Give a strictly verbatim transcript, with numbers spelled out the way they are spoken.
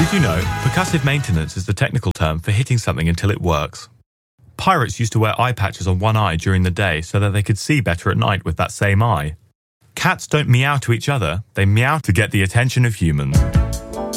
Did you know percussive maintenance is the technical term for hitting something until it works? Pirates used to wear eye patches on one eye during the day so that they could see better at night with that same eye. Cats don't meow to each other, they meow to get the attention of humans.